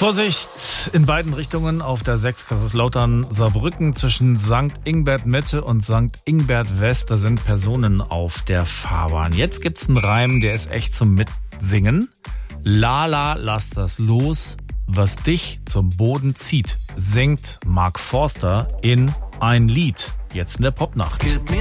Vorsicht in beiden Richtungen auf der 6 Kaiserslautern-Saarbrücken zwischen St. Ingbert Mitte und St. Ingbert West. Da sind Personen auf der Fahrbahn. Jetzt gibt's einen Reim, der ist echt zum Mitsingen. Lala, lass das los, was dich zum Boden zieht, singt Mark Forster in ein Lied. Jetzt in der Popnacht.